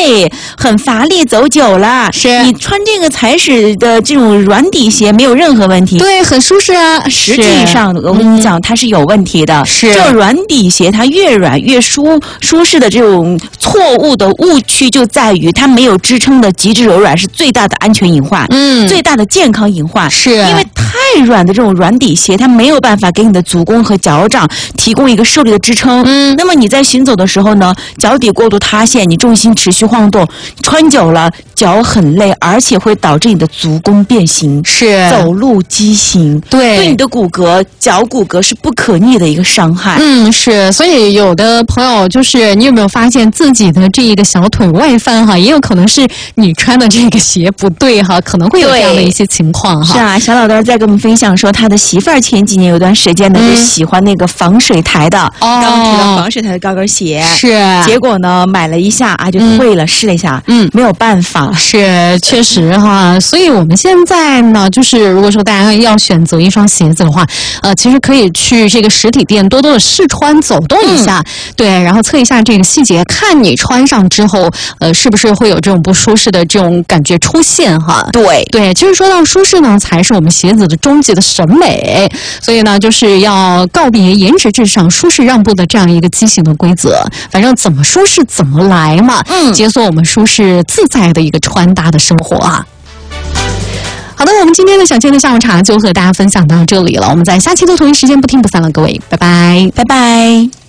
累，很乏力，走久了。 是你穿这个踩屎的这种软底鞋没有任何问题。 对，很舒适啊。 实际上，我跟你讲，它是有问题的。 是这个软底鞋，它越软越舒适的这种错误的误区就在于它没有支撑的极致柔软是最大的安全隐患，最大的健康隐患。 是因为太软的这种软底鞋，它没有办法给你的足弓和脚掌提供一个受力的支撑。那么你在行走的时候呢，脚底过度塌陷，你重心持续晃动，穿久了脚很累，而且会导致你的足弓变形， 是走路畸形，对你的骨骼、脚骨骼是不可逆的一个伤害。 是，所以有的朋友就是你有没有发现自己的这一个小腿外翻哈，也有可能是你穿的这个鞋不对哈，可能会有这样的一些情况哈。 是啊，小老豆在跟我们分享说，他的媳妇儿前几年有段时间呢，就喜欢那个防水台的，刚提到防水台的高跟鞋， 是， 结果呢买了一下啊，就退了，试了一下，没有办法， 是确实哈。所以我们现在呢，就是如果说大家要选择一双鞋子的话，其实可以去这个实体店多多的试穿走动一下，对，然后测一下这个细节，看你穿上之后，是不是会有这种不舒适的这种感觉出现哈？对，其实说到舒适呢，才是我们鞋子的终极的审美，所以呢，就是要告别颜值至上、舒适让步的这样一个畸形的规则，反正怎么舒适怎么来嘛，解锁我们舒适自在的一个穿搭的生活啊。好的，我们今天的小健的下午茶就和大家分享到这里了，我们在下期的同一时间不听不散了，各位，拜拜， 拜拜。